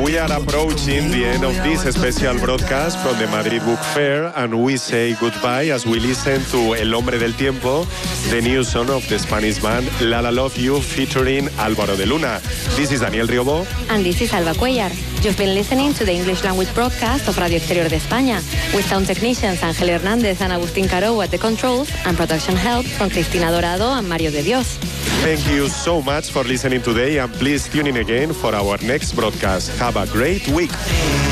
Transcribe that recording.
we are approaching the end of this special broadcast from the Madrid Book Fair, and we say goodbye as we listen to El Hombre del Tiempo, the new song of the Spanish band La La Love You featuring Álvaro de Luna. This is Daniel Riobó. And this is Alba Cuellar. You've been listening to the English language broadcast of Radio Exterior de España, with sound technicians Ángel Hernández and Agustín Caro at the controls, and production help from Cristina Dorado and Mario de Dios. Thank you so much for listening today, and please tune in again for our next broadcast. Have a great week.